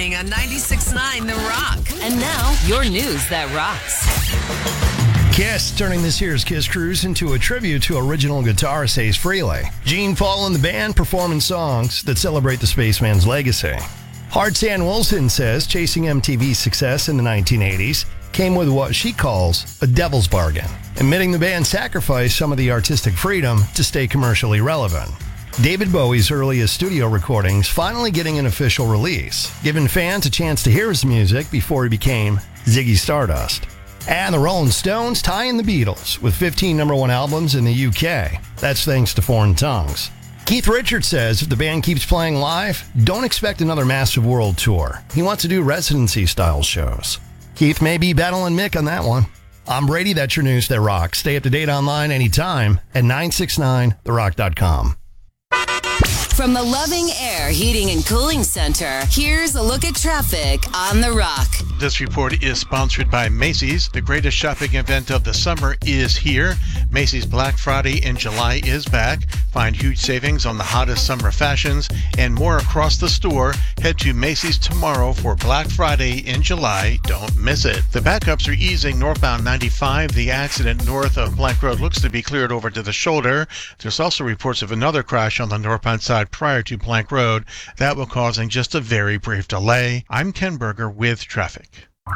morning on 96.9 The Rock. And now, your news that rocks. Kiss turning this year's Kiss Cruise into a tribute to original guitarist Ace Frehley. Gene Paul and the band performing songs that celebrate the spaceman's legacy. Hard Sand Wilson says chasing MTV's success in the 1980s came with what she calls a devil's bargain, admitting the band sacrificed some of the artistic freedom to stay commercially relevant. David Bowie's earliest studio recordings finally getting an official release, giving fans a chance to hear his music before he became Ziggy Stardust. And the Rolling Stones tie in the Beatles with 15 number one albums in the UK. That's thanks to Foreign Tongues. Keith Richards says if the band keeps playing live, don't expect another massive world tour. He wants to do residency-style shows. Keith may be battling Mick on that one. I'm Brady, that's your news that rocks. Stay up to date online anytime at 969therock.com. From the Loving Air Heating and Cooling Center, here's a look at traffic on The Rock. This report is sponsored by Macy's. The greatest shopping event of the summer is here. Macy's Black Friday in July is back. Find huge savings on the hottest summer fashions and more across the store. Head to Macy's tomorrow for Black Friday in July. Don't miss it. The backups are easing northbound 95. The accident north of Blank Road looks to be cleared over to the shoulder. There's also reports of another crash on the northbound side prior to Blank Road. That will causing just a very brief delay. I'm Ken Berger with traffic.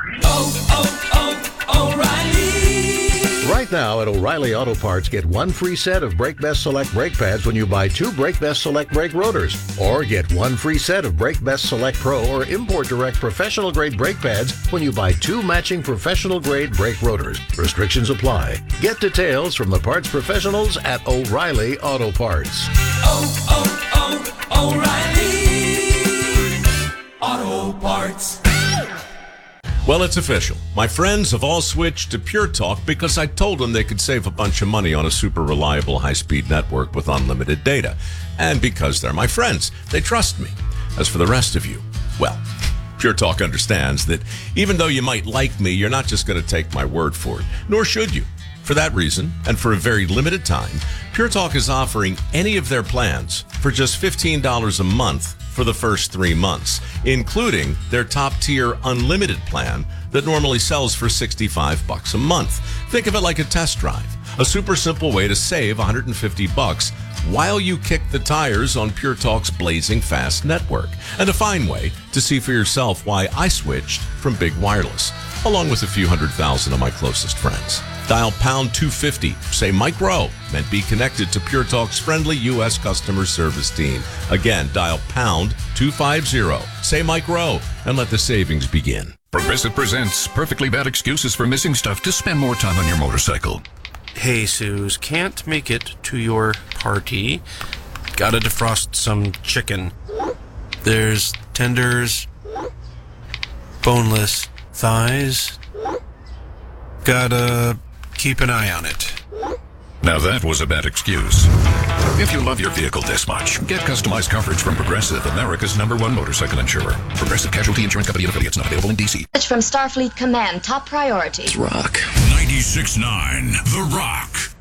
O'Reilly! Right now at O'Reilly Auto Parts, get one free set of Brake Best Select brake pads when you buy two Brake Best Select brake rotors. Or get one free set of Brake Best Select Pro or Import Direct professional grade brake pads when you buy two matching professional grade brake rotors. Restrictions apply. Get details from the parts professionals at O'Reilly Auto Parts. O'Reilly Auto Parts. Well, it's official. My friends have all switched to Pure Talk because I told them they could save a bunch of money on a super reliable high-speed network with unlimited data. And because they're my friends, they trust me. As for the rest of you, well, Pure Talk understands that even though you might like me, you're not just going to take my word for it, nor should you. For that reason, and for a very limited time, Pure Talk is offering any of their plans for just $15 a month for the first 3 months, including their top-tier unlimited plan that normally sells for $65 a month. Think of it like a test drive, a super simple way to save $150 while you kick the tires on Pure Talk's blazing fast network, and a fine way to see for yourself why I switched from Big Wireless, along with a few 100,000 of my closest friends. Dial pound 250, say Mike Rowe, and be connected to Pure Talk's friendly U.S. customer service team. Again, dial pound 250, say Mike Rowe, and let the savings begin. Progressive presents perfectly bad excuses for missing stuff to spend more time on your motorcycle. Hey, Suze, can't make it to your party. Gotta defrost some chicken. There's tenders, boneless thighs. Gotta keep an eye on it. Now that was a bad excuse. If you love your vehicle this much, get customized coverage from Progressive, America's #1 motorcycle insurer. Progressive Casualty Insurance Company and affiliates, not available in D.C. From Starfleet Command, top priority. Rock. 96.9 The Rock.